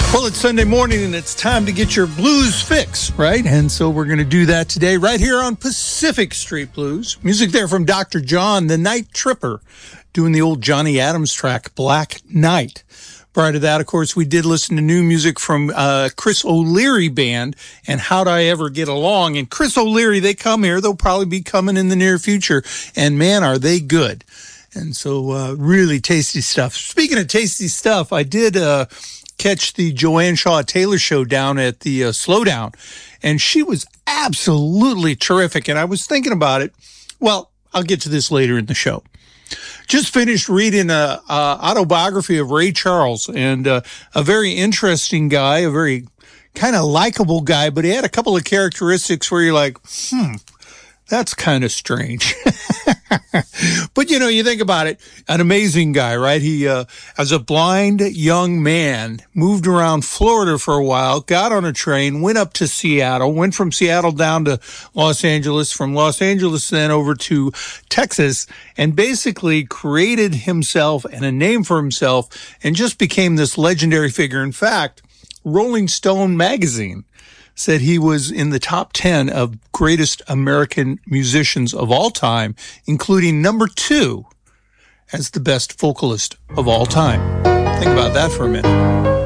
Well, it's Sunday morning and it's time to get your blues fix, right? And so we're going to do that today right here on Pacific Street Blues. Music there from Dr. John, the Night Tripper, doing the old Johnny Adams track, Black Night. Prior to that, of course, we did listen to new music from Chris O'Leary Band and How'd I Ever Get Along. And Chris O'Leary, they come here. They'll probably be coming in the near future. And man, are they good. And so really tasty stuff. Speaking of tasty stuff, I did catch the Joanne Shaw Taylor show down at the Slowdown, and she was absolutely terrific. And I was thinking about it. Well, I'll get to this later in the show. Just finished reading a autobiography of Ray Charles, and a very interesting guy, a very kind of likable guy, but he had a couple of characteristics where you're like, that's kind of strange. But, you know, you think about it, an amazing guy, right? He, as a blind young man, moved around Florida for a while, got on a train, went up to Seattle, went from Seattle down to Los Angeles, from Los Angeles then over to Texas, and basically created himself and a name for himself and just became this legendary figure. In fact, Rolling Stone magazine said he was in the top 10 of greatest American musicians of all time, including number 2 as the best vocalist of all time. Think about that for a minute.